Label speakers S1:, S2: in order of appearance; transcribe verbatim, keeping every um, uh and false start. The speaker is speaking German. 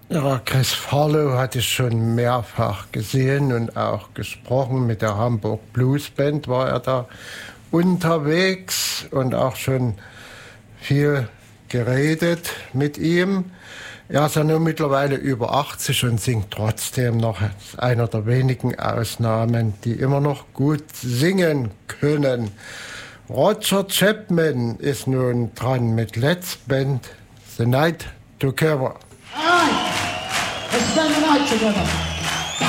S1: Ja, Chris Farlow hatte ich schon mehrfach gesehen und auch gesprochen. Mit der Hamburg Blues Band war er da unterwegs und auch schon viel geredet mit ihm. Er ist ja nun mittlerweile über achtzig und singt trotzdem noch, als einer der wenigen Ausnahmen, die immer noch gut singen können. Roger Chapman ist nun dran mit Let's Band The Night Together.
S2: All right, let's spend the night together.